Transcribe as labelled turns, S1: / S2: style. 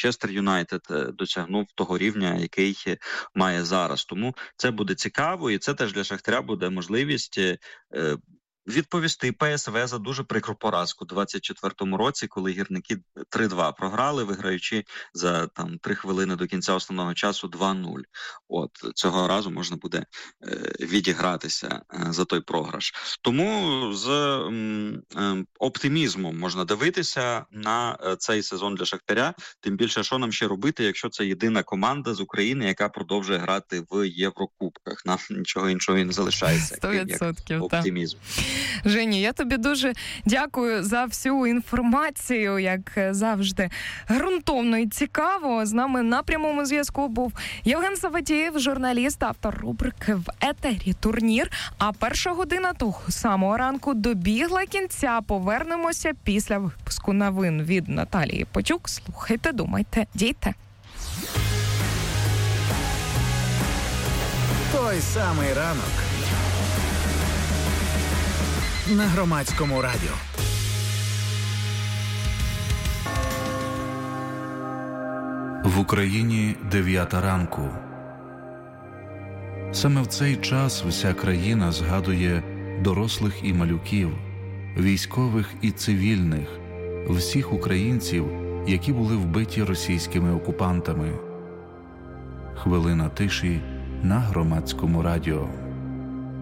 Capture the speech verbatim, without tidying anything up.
S1: Манчестер Юнайтед досягнув того рівня, який має зараз. Тому це буде цікаво, і це теж для Шахтаря буде можливість відповісти ПСВ за дуже прикру поразку у двадцять четвертому році, коли гірники три-два програли, виграючи за там три хвилини до кінця основного часу два нуль. От цього разу можна буде е, відігратися е, за той програш. Тому з м, е, оптимізмом можна дивитися на е, цей сезон для Шахтаря. Тим більше, що нам ще робити, якщо це єдина команда з України, яка продовжує грати в Єврокубках. Нам нічого іншого і не залишається.
S2: сто відсотків,
S1: як оптимізм.
S2: Женю, я тобі дуже дякую за всю інформацію, як завжди, ґрунтовно і цікаво. З нами на прямому зв'язку був Євген Саватєєв, журналіст, автор рубрики «В етері Турнір». А перша година того самого ранку добігла кінця. Повернемося після випуску новин від Наталії Потюк. Слухайте, думайте, дійте.
S3: Той самий ранок на Громадському радіо.
S4: В Україні дев'ята ранку. Саме в цей час вся країна згадує дорослих і малюків, військових і цивільних, всіх українців, які були вбиті російськими окупантами. Хвилина тиші на Громадському радіо.